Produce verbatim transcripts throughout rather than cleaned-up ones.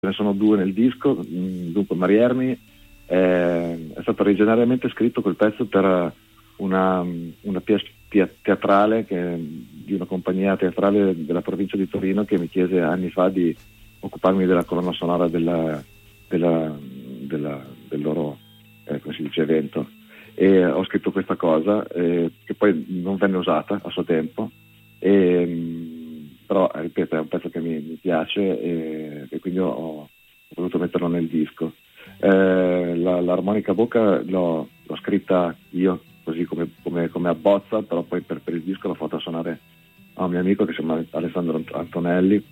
ce ne sono due nel disco. Dunque Marierni eh, è stato originariamente scritto quel pezzo per una, una pièce teatrale che, di una compagnia teatrale della provincia di Torino, che mi chiese anni fa di occuparmi della colonna sonora della, della, della, del loro eh, come si dice, evento, e ho scritto questa cosa eh, che poi non venne usata a suo tempo, e, però ripeto è un pezzo che mi, mi piace e, e quindi ho, ho voluto metterlo nel disco. Eh, la, l'armonica bocca l'ho, l'ho scritta io così come, come, come abbozza, però poi per, per il disco l'ho fatta suonare a un mio amico che si chiama Alessandro Antonelli,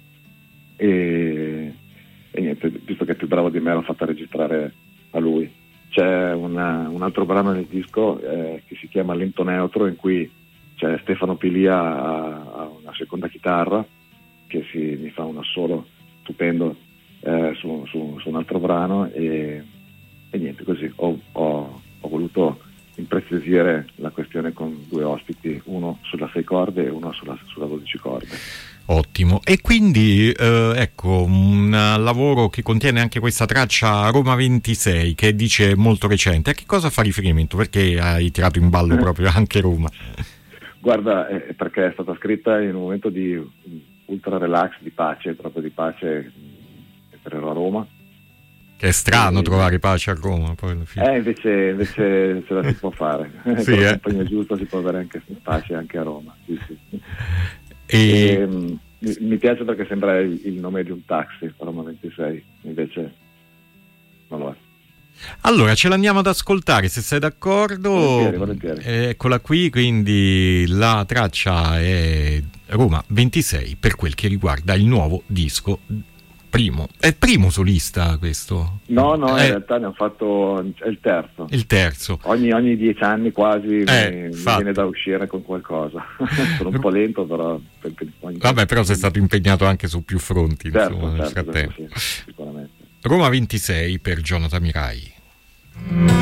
e, e niente, visto che è più bravo di me l'ho fatta registrare a lui. C'è una, un altro brano nel disco eh, che si chiama Lento Neutro, in cui c'è Stefano Pilia a, a una seconda chitarra che si, mi fa un assolo stupendo eh, su, su, su un altro brano, e, e niente, così ho, ho, ho voluto impreziosire la questione con due ospiti, uno sulla sei corde e uno sulla, sulla dodici corde. Ottimo. E quindi eh, ecco un lavoro che contiene anche questa traccia Roma ventisei, che dice molto recente. A che cosa fa riferimento? Perché hai tirato in ballo proprio anche Roma? Guarda, eh, perché è stata scritta in un momento di ultra relax, di pace, proprio di pace, per ero a Roma. Che è strano e, trovare pace a Roma, poi alla fine. Eh, invece, invece ce la si può fare. Sì, con la eh? compagnia giusta si può avere anche pace anche a Roma. Sì, sì. E... E, mi, mi piace perché sembra il, il nome di un taxi, Roma ventisei, invece non lo è. Allora ce l'andiamo ad ascoltare, se sei d'accordo. Volentieri, volentieri. Eccola qui, quindi la traccia è Roma ventisei per quel che riguarda il nuovo disco. Primo, è il primo solista questo? No, no, eh, in realtà ne ho fatto, è il terzo. Il terzo. Ogni, ogni dieci anni quasi eh, mi, mi viene da uscire con qualcosa. Sono un po' lento, però... Vabbè, però sei stato impegnato anche su più fronti, certo, insomma, nel certo, frattempo. sì, sicuramente. Roma ventisei per Jonathan Mirai.